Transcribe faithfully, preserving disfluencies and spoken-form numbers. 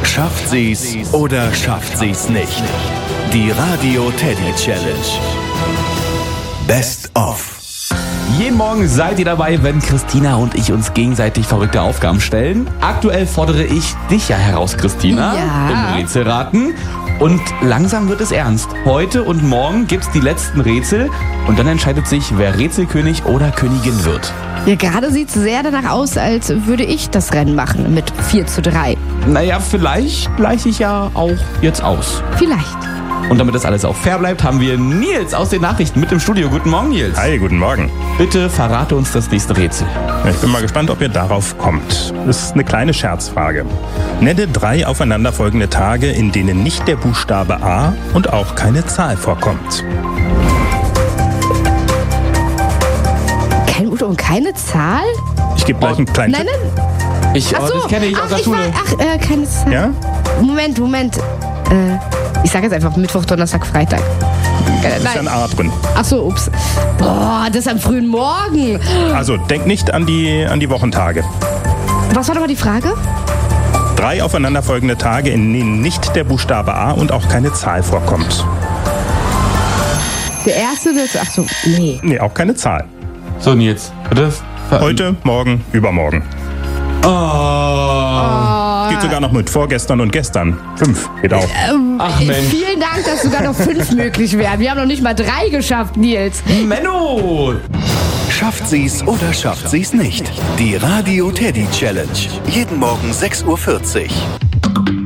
Schafft sie's oder schafft sie's nicht? Die Radio Teddy Challenge. Best of. Jeden Morgen seid ihr dabei, wenn Christina und ich uns gegenseitig verrückte Aufgaben stellen. Aktuell fordere ich dich ja heraus, Christina, Ja. im Rätselraten. Und langsam wird es ernst. Heute und morgen gibt's die letzten Rätsel und dann entscheidet sich, wer Rätselkönig oder Königin wird. Ja, gerade sieht es sehr danach aus, als würde ich das Rennen machen mit vier zu drei. Naja, vielleicht gleiche ich ja auch jetzt aus. Vielleicht. Und damit das alles auch fair bleibt, haben wir Nils aus den Nachrichten mit im Studio. Guten Morgen, Nils. Hi, guten Morgen. Bitte verrate uns das nächste Rätsel. Ich bin mal gespannt, ob ihr darauf kommt. Das ist eine kleine Scherzfrage. Nenne drei aufeinanderfolgende Tage, in denen nicht der Buchstabe A und auch keine Zahl vorkommt. Kein Udo und keine Zahl? Ich gebe gleich einen kleinen Nein, Tipp. nein. Ich, Ach oh, so. das kenne ich aus ach, der ich Schule. war, ach, äh, keine Zahl. Ja? Moment, Moment. Äh, ich sage jetzt einfach Mittwoch, Donnerstag, Freitag. Äh, Ist ja ein nein. A drin. Ach so, ups. Boah, das ist am frühen Morgen. Also, denk nicht an die, an die Wochentage. Was war nochmal die Frage? Drei aufeinanderfolgende Tage, in denen nicht der Buchstabe A und auch keine Zahl vorkommt. Der erste, das, ach so, nee. Nee, auch keine Zahl. So, Nils, bitte. ver- Heute, morgen, übermorgen. Oh. Geht sogar noch mit vorgestern und gestern. Fünf, geht auch. Ach Äh, Mensch. Vielen Dank, dass sogar noch fünf möglich wären. Wir haben noch nicht mal drei geschafft, Nils. Menno! Schafft sie's oder schafft sie's nicht? Die Radio Teddy Challenge. Jeden Morgen sechs Uhr vierzig.